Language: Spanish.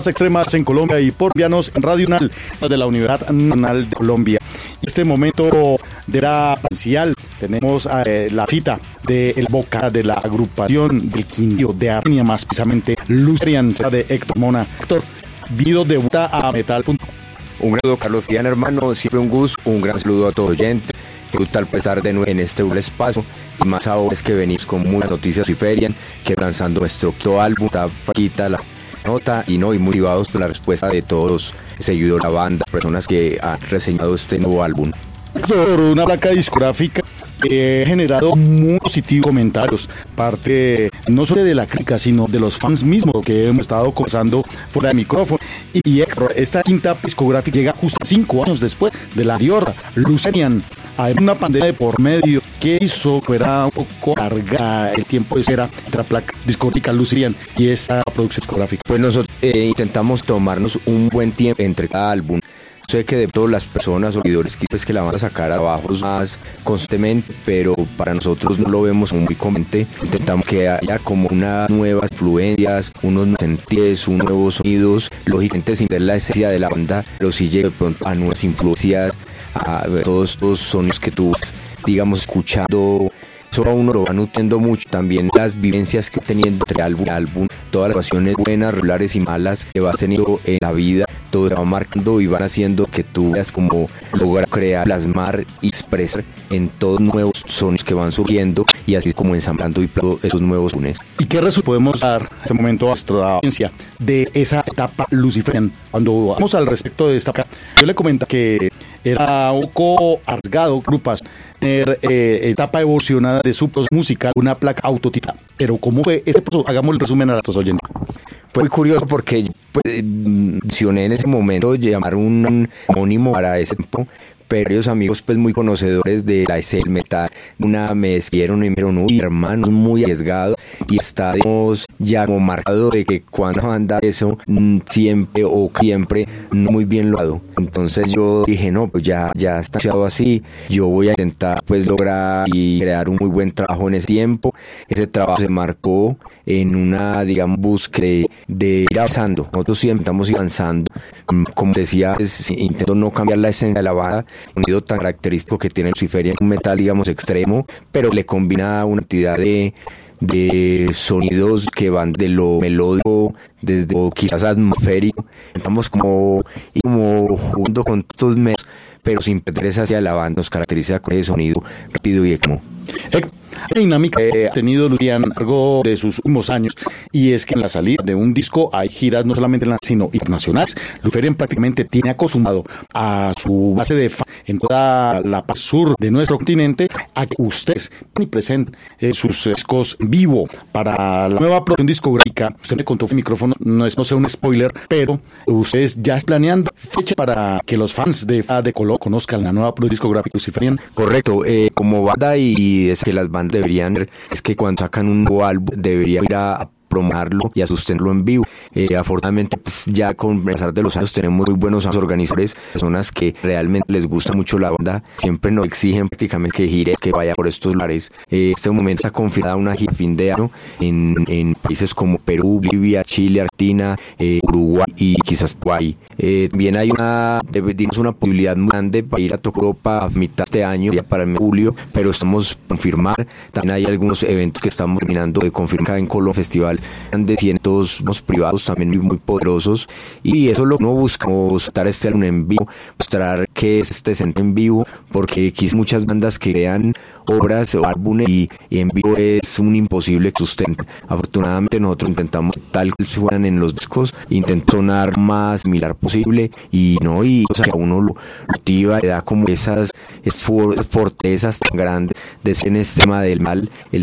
más extremas en Colombia y por colombianos en Radio Nacional de la Universidad Nacional de Colombia. En este momento de la parcial tenemos la cita del vocal de la agrupación del Quindío de Armenia, más precisamente Lucerian, de Héctor Mona. Héctor, video de vuelta a Metal. Un gran saludo, Carlos Fian, hermano, siempre un gusto, un gran saludo a todos los oyentes. Que gusta al pesar de nuevo en este espacio, y más ahora es que venimos con muchas noticias Luciferian, que lanzando nuestro álbum, está faquita la nota y muy motivados por la respuesta de todos los seguidores de la banda, personas que han reseñado este nuevo álbum. Por una placa discográfica que ha generado muy positivos comentarios, parte no solo de la crítica, sino de los fans mismos que hemos estado conversando fuera de micrófono. Y esta quinta discográfica llega justo 5 años después de la anterior, Lucerian. Hay una pandemia de por medio que hizo que era un poco larga el tiempo de cera entre la placa discográfica Lucerian y esta producción discográfica. Pues nosotros intentamos tomarnos un buen tiempo entre cada álbum. Sé que de todas las personas o seguidores que la van a sacar a trabajos más constantemente, pero para nosotros no lo vemos muy conveniente. Intentamos que haya como unas nuevas influencias, unos nuevos sentidos, unos nuevos sonidos, lógicamente sin tener la esencia de la banda, pero sí llega a nuevas influencias, a todos los sonidos que tú vas, digamos, escuchando. Eso a uno lo va nutriendo mucho, también las vivencias que teniendo entre álbum y álbum, todas las situaciones buenas, regulares y malas que vas teniendo en la vida, todo te va marcando y van haciendo que tú veas como lograr crear, plasmar y expresar en todos nuevos sonidos que van surgiendo, y así es como ensamblando y plasmando esos nuevos sonidos. ¿Y qué resumen podemos dar en este momento a nuestra audiencia de esa etapa Luciferian? Cuando vamos al respecto de esta etapa, yo le comento que era un poco arriesgado grupas tener etapa evolucionada de su proceso musical, una placa autotitulada. Pero ¿cómo fue ese proceso? Hagamos el resumen a nuestros oyentes. Fue muy curioso porque mencioné en ese momento llamar un homónimo para ese tiempo, pero ellos amigos pues muy conocedores de la escena metal, me escribieron y me dijeron, uy hermano, muy arriesgado, y estamos ya como marcado de que cuando banda eso siempre no muy bien logrado. Entonces yo dije, no, pues ya está así, yo voy a intentar pues lograr y crear un muy buen trabajo en ese tiempo. Ese trabajo se marcó en una, digamos, búsqueda de ir avanzando. Nosotros siempre estamos avanzando. Como decía, pues, intento no cambiar la esencia de la banda, un sonido tan característico que tiene Luciferian, un metal, digamos, extremo, pero le combina una actividad de sonidos que van de lo melódico, desde quizás atmosférico. Estamos como jugando con estos medios, pero sin perder hacia la banda, nos caracteriza con ese sonido rápido y como la dinámica que ha tenido Lucerian a lo largo de sus últimos años, y es que en la salida de un disco hay giras no solamente sino internacionales. Lucerian prácticamente tiene acostumbrado a su base de fans en toda la parte sur de nuestro continente a que ustedes presenten sus discos en vivo para la nueva producción discográfica. Usted me contó que el micrófono no sea un spoiler, pero ustedes ya están planeando fecha para que los fans de Colombia conozcan la nueva producción discográfica Luciferian. Correcto, como banda, y es que las bandas deberían ver, es que cuando sacan un nuevo álbum deberían ir a promoverlo y a sustentarlo en vivo. Afortunadamente, pues, ya con pesar de los años tenemos muy buenos organizadores, personas que realmente les gusta mucho la banda, siempre nos exigen prácticamente que gire, que vaya por estos lugares. Este momento está confirmada una gira fin de año en países como Perú, Bolivia, Chile, Argentina, Uruguay y quizás Paraguay. También hay una posibilidad muy grande para ir a Europa a mitad de este año, ya para el mes de julio, pero estamos por confirmar. También hay algunos eventos que estamos terminando de confirmar en Colombia, festival de cientos privados también muy poderosos, y eso lo que no buscamos, estar este álbum en vivo, mostrar que es este centro en vivo, porque quizás muchas bandas que crean obras o álbumes y en vivo es un imposible sustento. Afortunadamente nosotros intentamos tal que se fueran en los discos, intentamos sonar más similar posible, y o sea, que a uno lo motiva, le da como esas fortalezas tan grandes de ser en este tema del mal, el